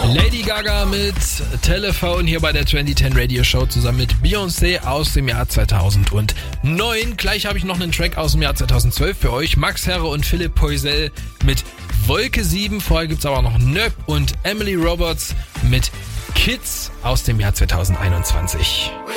Lady Gaga mit Telephone hier bei der 2010 Radio Show zusammen mit Beyoncé aus dem Jahr 2009. Gleich habe ich noch einen Track aus dem Jahr 2012 für euch. Max Herre und Philipp Poisel mit Wolke 7. Vorher gibt's aber noch Nöp und Emily Roberts mit Kids aus dem Jahr 2021.